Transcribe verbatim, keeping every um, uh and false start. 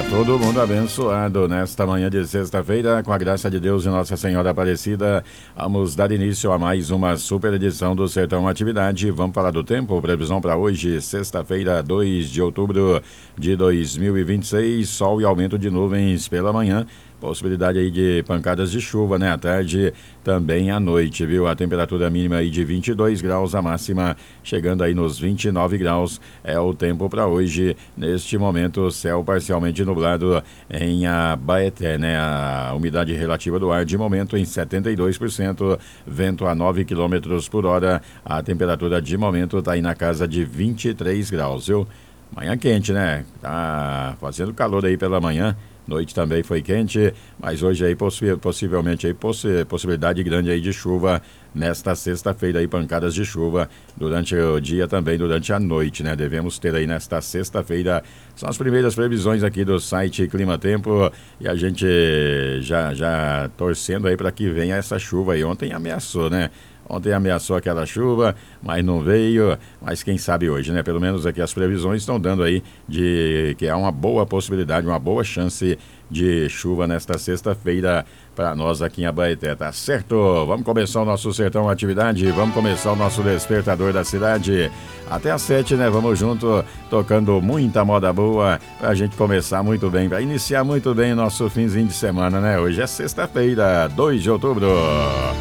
Todo mundo abençoado nesta manhã de sexta-feira, com a graça de Deus e Nossa Senhora Aparecida. Vamos dar início a mais uma super edição do Sertão Atividade. Vamos falar do tempo, previsão para hoje, sexta-feira, dois de outubro de dois mil e vinte e seis, sol e aumento de nuvens pela manhã. Possibilidade aí de pancadas de chuva, né? À tarde, também à noite, viu? A temperatura mínima aí de vinte e dois graus, a máxima chegando aí nos vinte e nove graus. É o tempo para hoje. Neste momento, céu parcialmente nublado em Abaeté, né? A umidade relativa do ar de momento em setenta e dois por cento, vento a nove quilômetros por hora. A temperatura de momento está aí na casa de vinte e três graus, viu? Manhã quente, né? Tá fazendo calor aí pela manhã. Noite também foi quente, mas hoje aí possi- possivelmente aí possi- possibilidade grande aí de chuva nesta sexta-feira aí, pancadas de chuva durante o dia também, durante a noite, né? Devemos ter aí nesta sexta-feira, são as primeiras previsões aqui do site Clima Tempo e a gente já, já torcendo aí para que venha essa chuva aí. Ontem ameaçou, né? Ontem ameaçou aquela chuva, mas não veio, mas quem sabe hoje, né? Pelo menos aqui as previsões estão dando aí de que há uma boa possibilidade, uma boa chance de chuva nesta sexta-feira para nós aqui em Abaeté, tá certo? Vamos começar o nosso Sertão Atividade, vamos começar o nosso Despertador da Cidade. Até às sete, né? Vamos junto, tocando muita moda boa pra gente começar muito bem, pra iniciar muito bem o nosso finzinho de semana, né? Hoje é sexta-feira, dois de outubro.